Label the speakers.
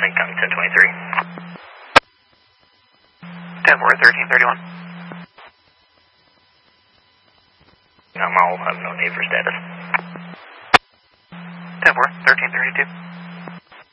Speaker 1: Lincoln 1023.
Speaker 2: 10-4, 1331.
Speaker 1: I'll have no need for status.
Speaker 2: 10-4, 1332.